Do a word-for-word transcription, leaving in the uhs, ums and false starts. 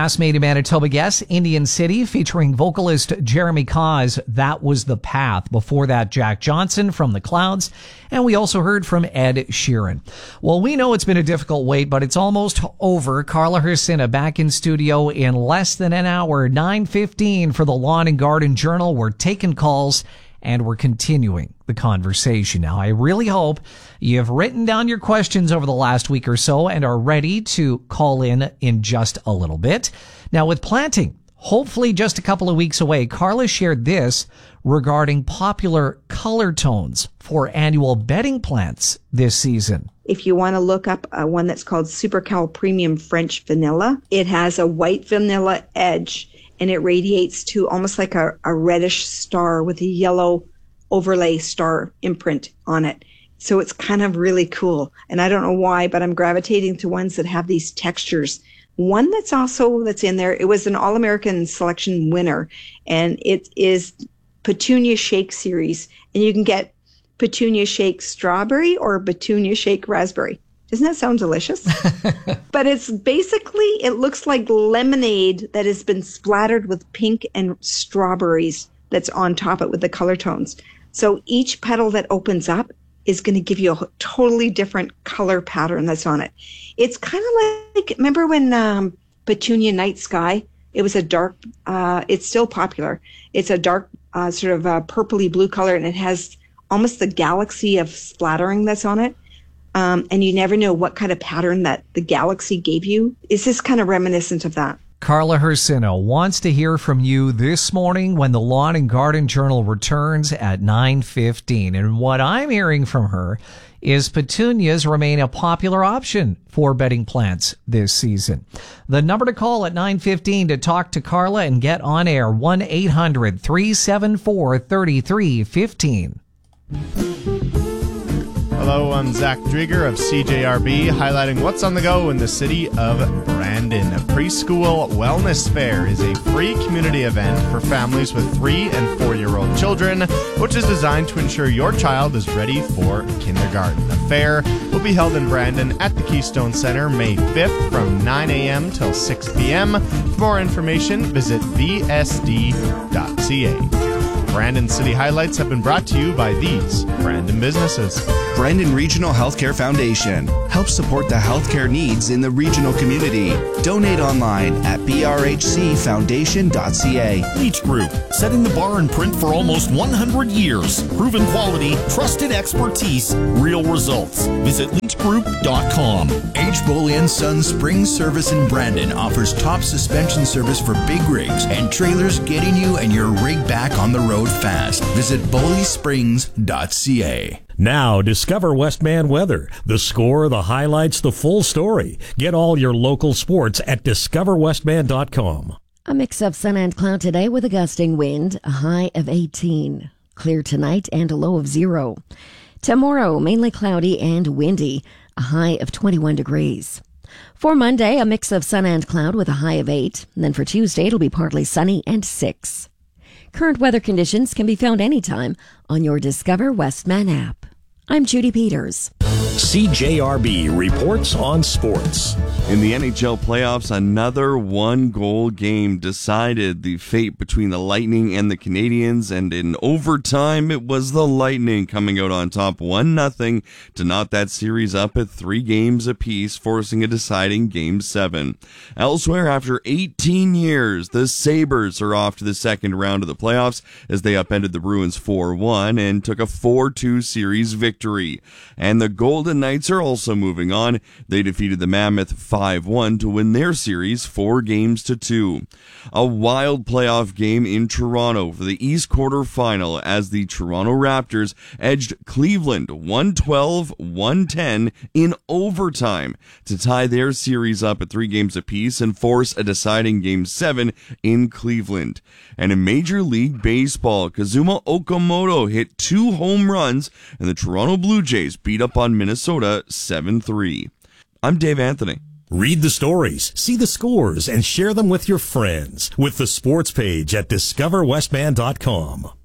Last Made in Manitoba guest, Indian City, featuring vocalist Jeremy Kaz. That Was the Path. Before that, Jack Johnson from The Clouds. And we also heard from Ed Sheeran. Well, we know it's been a difficult wait, but it's almost over. Carla Hrycyna back in studio in less than an hour, nine fifteen for the Lawn and Garden Journal. We're taking calls and we're continuing the conversation. Now, I really hope you've written down your questions over the last week or so and are ready to call in in just a little bit. Now, with planting, hopefully just a couple of weeks away, Carla shared this regarding popular color tones for annual bedding plants this season. If you want to look up uh, one that's called Super Cal Premium French Vanilla, it has a white vanilla edge and it radiates to almost like a, a reddish star with a yellow overlay star imprint on it. So it's kind of really cool. And I don't know why, but I'm gravitating to ones that have these textures. One that's also that's in there, it was an All-American Selection winner, and it is Petunia Shake series. And you can get Petunia Shake Strawberry or Petunia Shake Raspberry. Doesn't that sound delicious? But it's basically, it looks like lemonade that has been splattered with pink and strawberries that's on top of it with the color tones. So each petal that opens up is going to give you a totally different color pattern that's on it. It's kind of like, remember when um, Petunia Night Sky? It was a dark, uh, it's still popular. It's a dark uh, sort of uh, purpley blue color, and it has almost the galaxy of splattering that's on it. Um, and you never know what kind of pattern that the galaxy gave you. Is this kind of reminiscent of that? Carla Hrycyna wants to hear from you this morning when the Lawn and Garden Journal returns at nine fifteen. And what I'm hearing from her is petunias remain a popular option for bedding plants this season. The number to call at nine fifteen to talk to Carla and get on air, one eight hundred three seven four three three one five. Hello, I'm Zach Drieger of C J R B, highlighting what's on the go in the city of Brandon. A preschool wellness fair is a free community event for families with three and four-year-old children, which is designed to ensure your child is ready for kindergarten. The fair will be held in Brandon at the Keystone Center May fifth from nine a.m. till six p.m. For more information, visit v s d dot c a. Brandon City Highlights have been brought to you by these Brandon businesses. Brandon Regional Healthcare Foundation helps support the healthcare needs in the regional community. Donate online at b r h c foundation dot c a. Leach Group, setting the bar in print for almost one hundred years. Proven quality, trusted expertise, real results. Visit leach group dot com. H. Boley and Sons Spring Service in Brandon offers top suspension service for big rigs and trailers, getting you and your rig back on the road fast. Visit boley springs dot c a. Now, discover Westman Weather. The score, the highlights, the full story. Get all your local sports at discover westman dot com. A mix of sun and cloud today with a gusting wind, a high of eighteen. Clear tonight and a low of zero. Tomorrow, mainly cloudy and windy, a high of twenty-one degrees. For Monday, a mix of sun and cloud with a high of eight. And then for Tuesday, it'll be partly sunny and six. Current weather conditions can be found anytime on your Discover Westman app. I'm Judy Peters. C J R B reports on sports. In the N H L playoffs, another one-goal game decided the fate between the Lightning and the Canadiens, and in overtime, it was the Lightning coming out on top one nothing to knot that series up at three games apiece, forcing a deciding Game seven. Elsewhere, after eighteen years, the Sabres are off to the second round of the playoffs as they upended the Bruins four one and took a four two series victory. And the Golden Knights are also moving on. They defeated the Mammoth five one to win their series four games to two. A wild playoff game in Toronto for the East quarterfinal as the Toronto Raptors edged Cleveland one twelve to one ten in overtime to tie their series up at three games apiece and force a deciding Game seven in Cleveland. And in Major League Baseball, Kazuma Okamoto hit two home runs and the Toronto Blue Jays beat up on Minnesota seven three. I'm Dave Anthony. Read the stories, see the scores, and share them with your friends with the sports page at discover westman dot com.